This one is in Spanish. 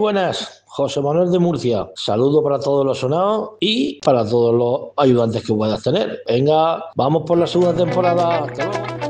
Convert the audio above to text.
buenas, José Manuel de Murcia. Saludo para todos los sonados y para todos los ayudantes que puedas tener. Venga, vamos por la segunda temporada. Hasta luego.